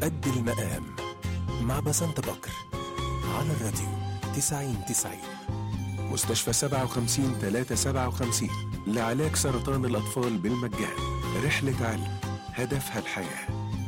قد المقام مع بسنت بكر على الراديو 90-90. مستشفى 57-357 لعلاج سرطان الأطفال بالمجان. رحلة علم هدفها الحياة.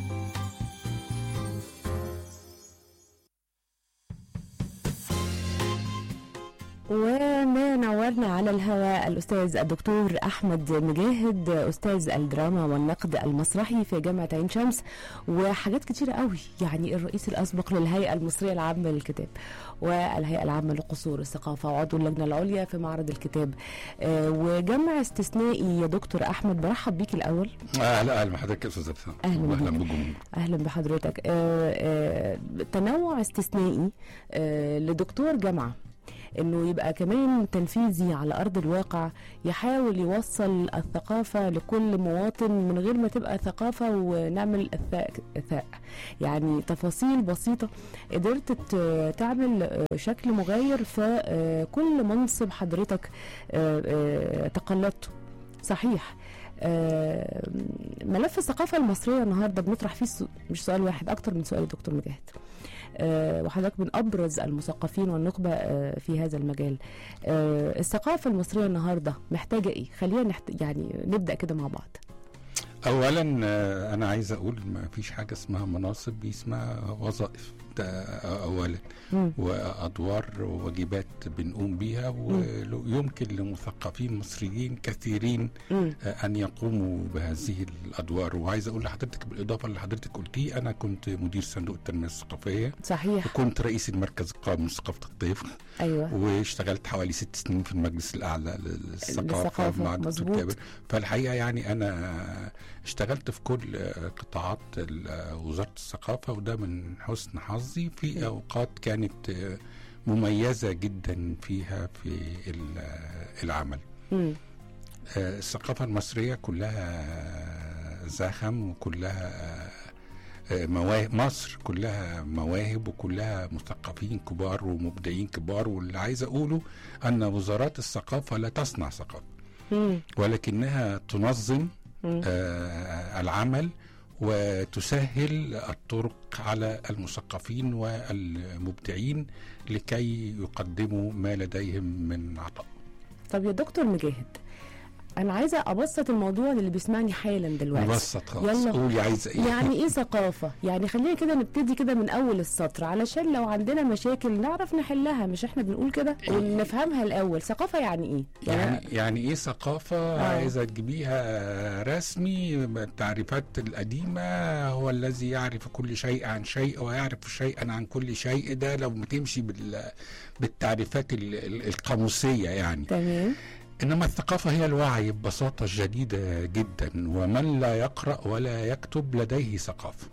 وما نورنا على الهواء الأستاذ الدكتور أحمد مجاهد، أستاذ الدراما والنقد المسرحي في جامعة عين شمس، وحاجات كتيرة قوي. يعني الرئيس الأسبق للهيئة المصرية العامة للكتاب والهيئة العامة لقصور الثقافة وعضو اللجنة العليا في معرض الكتاب، وجمع استثنائي. يا دكتور أحمد برحب بيك الأول. أهلا بحضرتك يا أستاذ أبسام. أهلا بجمهور. أهلا بحضرتك. تنوع استثنائي لدكتور جامعة، انه يبقى كمان تنفيذي على ارض الواقع، يحاول يوصل الثقافة لكل مواطن من غير ما تبقى ثقافة ونعمل اثاء. يعني تفاصيل بسيطة قدرت تعمل شكل مغاير في كل منصب حضرتك تقلدته. صحيح. ملف الثقافة المصرية النهاردة بنطرح فيه مش سؤال واحد، اكتر من سؤال يا دكتور مجاهد، وحضرتك من أبرز المثقفين والنخبة في هذا المجال. الثقافة المصرية النهاردة محتاجة إيه؟ خلينا يعني نبدأ كده مع بعض. أولا أنا عايز أقول ما فيش حاجة اسمها مناصب، اسمها وظائف. ده أولا، وأدوار وواجبات بنقوم بيها، ويمكن لمثقفين مصريين كثيرين أن يقوموا بهذه الأدوار. وعايز أقول لحضرتك بالإضافة اللي حضرتك قلتيه، أنا كنت مدير صندوق التنمية الثقافية. صحيح. وكنت رئيس المركز القومي لثقافة الطفل. أيوة. واشتغلت حوالي 6 سنين في المجلس الأعلى للثقافة مع الدكتور كابر. فالحقيقة يعني أنا اشتغلت في كل قطاعات وزارة الثقافة، وده من حسن حظي في أوقات كانت مميزة جدا فيها في العمل. الثقافة المصرية كلها زخم، وكلها مواهب. مصر كلها مواهب، وكلها مثقفين كبار ومبدعين كبار. واللي عايز أقوله أن وزارات الثقافة لا تصنع ثقافة، ولكنها تنظم العمل وتسهل الطرق على المثقفين والمبدعين لكي يقدموا ما لديهم من عطاء. طب يا دكتور مجاهد، أنا عايزة أبسط الموضوع اللي بيسمعني حالا دلوقتي. مبسط خالص. قولي عايزة إيه؟ يعني إيه ثقافة؟ يعني خلينا كده نبتدي كده من أول السطر، علشان لو عندنا مشاكل نعرف نحلها، مش إحنا بنقول كده ونفهمها الأول. ثقافة يعني إيه؟ يعني إيه ثقافة؟ عايزة تجيبيها رسمي. التعريفات القديمة: هو الذي يعرف كل شيء عن شيء ويعرف شيئا عن كل شيء. ده لو بتمشي بالتعريفات القاموسية يعني. تمام. إنما الثقافة هي الوعي ببساطة شديدة جدا، ومن لا يقرأ ولا يكتب لديه ثقافة.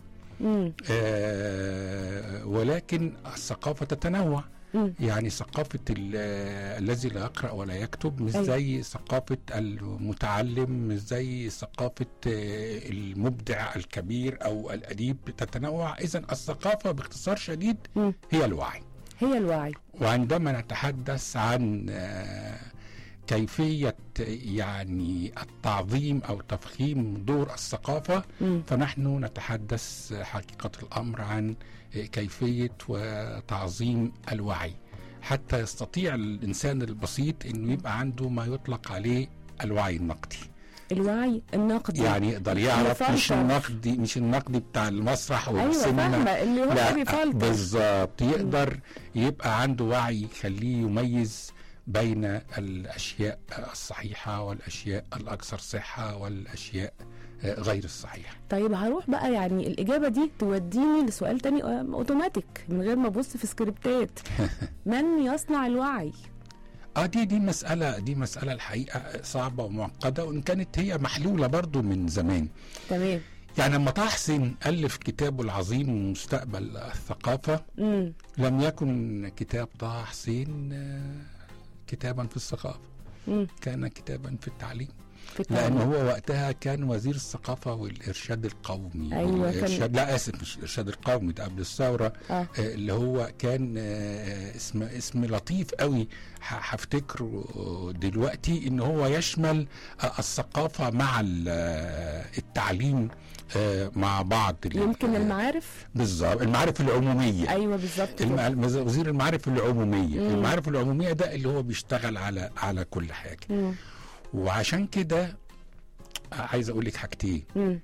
ولكن الثقافة تتنوع. يعني ثقافة الذي لا يقرأ ولا يكتب مش زي ثقافة المتعلم، مش زي ثقافة المبدع الكبير أو الأديب. تتنوع. إذن الثقافة باختصار شديد هي الوعي. هي الوعي. وعندما نتحدث عن كيفية يعني التعظيم أو تفخيم دور الثقافة، فنحن نتحدث حقيقة الأمر عن كيفية وتعظيم الوعي، حتى يستطيع الإنسان البسيط أنه يبقى عنده ما يطلق عليه الوعي النقدي. الوعي النقدي يعني يقدر يعرف مش النقدي بتاع المسرح والسينما. أيوة فاهمة، اللي هو بيفلتر بالظبط. يقدر يبقى عنده وعي يخليه يميز بين الأشياء الصحيحة والأشياء الأكثر صحة والأشياء غير الصحيحة. طيب هروح بقى، يعني الإجابة دي توديني لسؤال تاني أوتوماتيك من غير ما أبص في سكريبتات. من يصنع الوعي؟ دي مسألة الحقيقة صعبة ومعقدة، وإن كانت هي محلولة برضو من زمان. تمام. يعني لما طه حسين ألف كتابه العظيم مستقبل الثقافة، لم يكن كتاب طه حسين كتابا في الثقافة، كان كتابا في التعليم. لأن هو وقتها كان وزير الثقافة والإرشاد القومي. أيوة الإرشاد لا آسف مش الإرشاد القومي، ده قبل الثورة. اللي هو كان اسم لطيف قوي هفتكره دلوقتي، إن هو يشمل الثقافة مع التعليم مع بعض. يمكن المعارف بالظبط، المعارف العمومية. أيوة بالظبط، وزير المعارف العمومية. المعارف العمومية ده اللي هو بيشتغل على كل حاجة. وعشان كده عايز اقول لك حاجتين.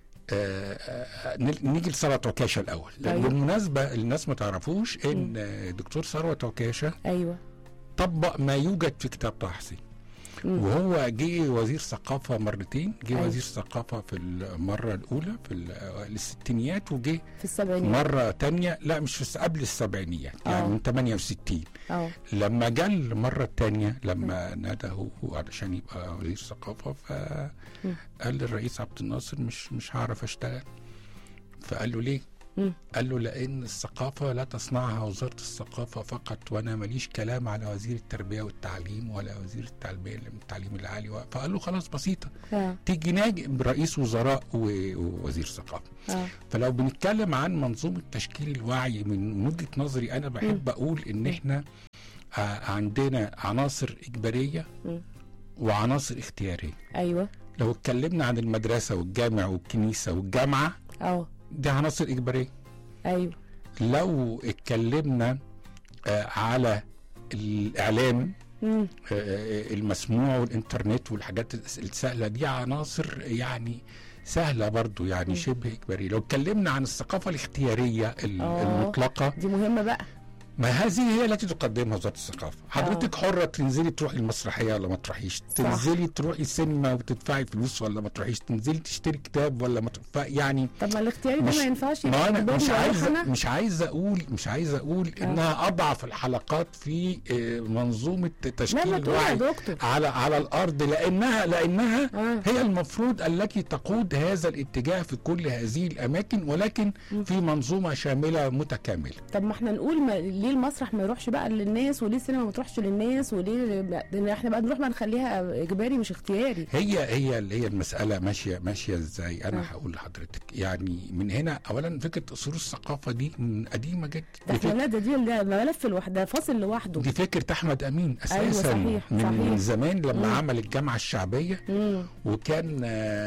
نيجي لثروت عكاشة الاول. أيوة. بالمناسبة الناس ما تعرفوش ان دكتور ثروت عكاشة ايوه طبق ما يوجد في كتاب طه حسين. وهو جه وزير ثقافة مرتين. جه وزير ثقافة في المرة الأولى في الستينيات، وجه في السبعينيات مرة تانية، لا مش في قبل السبعينيات، يعني من 68. لما جه المرة التانية، لما نادى علشان يبقى وزير ثقافة، فقال للرئيس عبد الناصر مش هعرف اشتغل. فقال له ليه؟ قال له لأن الثقافة لا تصنعها وزارة الثقافة فقط، وأنا ماليش كلام على وزير التربية والتعليم ولا وزير التعليم العالي. فقال له خلاص بسيطة، تيجي ناجي رئيس وزراء ووزير ثقافة. فلو بنتكلم عن منظومة تشكيل الوعي من وجهة نظري، أنا بحب أقول إن إحنا عندنا عناصر إجبارية وعناصر اختيارية. أيوة. لو اتكلمنا عن المدرسة والجامع والكنيسة والجامعة، دي عناصر إجبارية. أيوة. لو اتكلمنا على الإعلام المسموع والإنترنت والحاجات السهلة، دي عناصر يعني سهلة برضو، يعني شبه إجبارية. لو اتكلمنا عن الثقافة الاختيارية المطلقة، دي مهمة بقى. ما هذه هي التي تقدمها وزارة الثقافة. حضرتك حرة تنزلي تروحي المسرحية ولا ما تروحيش، تنزلي تروحي السينما وتدفعي فلوس ولا ما تروحيش، تنزلي تشتري كتاب ولا ما تدفعي. يعني طب ما الاختياري ده ما ينفعش. ما انا مش عايز اقول انها اضعف الحلقات في منظومة تشكيل الوعي على الارض، لانها هي المفروض التي تقود هذا الاتجاه في كل هذه الاماكن، ولكن في منظومة شاملة متكاملة. طب ما احنا نقول ليه المسرح ما يروحش بقى للناس، وليه السينما ما تروحش للناس، وليه احنا بقى نروح ما نخليها اجباري مش اختياري؟ هي المساله ماشيه ازاي. انا هقول لحضرتك يعني من هنا. اولا فكره اصول الثقافه دي من قديمه جدا. دي ملف لوحده، فاصل لوحده. دي فكره احمد امين اساسا. أيوة صحيح. من زمان لما عمل الجامعه الشعبيه. وكان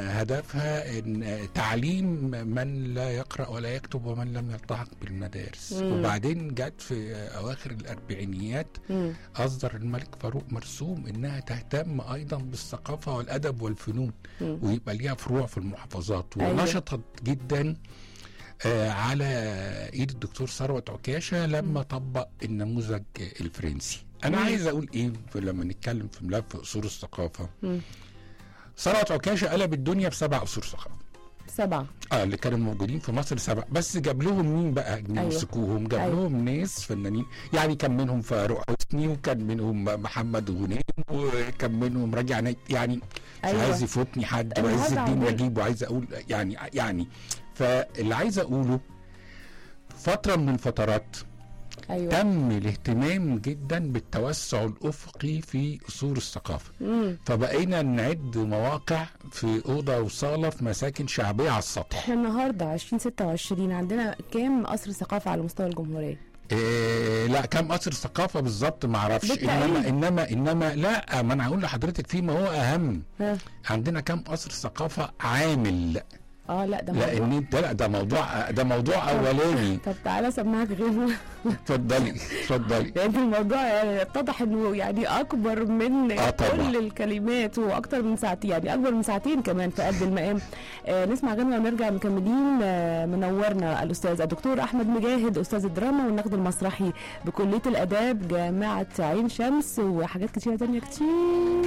هدفها ان تعليم من لا يقرا ولا يكتب ومن لم يلتحق بالمدارس. وبعدين جت في اواخر الاربعينيات اصدر الملك فاروق مرسوم انها تهتم ايضا بالثقافه والادب والفنون، ويبقى ليها فروع في المحافظات. ونشطت جدا على ايد الدكتور ثروت عكاشة لما طبق النموذج الفرنسي. انا عايز اقول ايه لما نتكلم في ملف اصول الثقافه. ثروت عكاشة قلب الدنيا ب7 اصول ثقافه. 7 اللي كانوا موجودين في مصر 7، بس جاب لهم مين بقى يمسكوهم؟ جاب لهم ناس فنانين، يعني كان منهم فاروق حسني، وكان منهم محمد غنيم، وكان منهم راجع يعني مش عايز يفوتني حد، وعز الدين نجيب، وعايز اقول يعني فاللي عايز اقوله فترة من فترات تم الاهتمام جدا بالتوسع الافقي في اصول الثقافه. فبقينا نعد مواقع في اوضه وصاله في مساكن شعبيه على السطح. احنا النهارده 2026 عندنا كام قصر ثقافه على مستوى الجمهوريه؟ لا كام قصر ثقافه بالظبط ما اعرفش، انما لا، ما انا هقول لحضرتك فيما هو اهم. عندنا كام قصر ثقافه عامل. لا ده موضوع. لان انت ده موضوع اولاني. طب تعالى سمعك غيره. اتفضلي. يعني الموضوع يعني اتضح انه يعني اكبر من كل الكلمات، واكتر من ساعتين، يعني اكبر من ساعتين كمان في قد المقام. نسمع غنوه ونرجع مكملين. منورنا الاستاذ الدكتور احمد مجاهد، استاذ الدراما والنقد المسرحي بكليه الاداب جامعه عين شمس، وحاجات كتيره تانية كتير.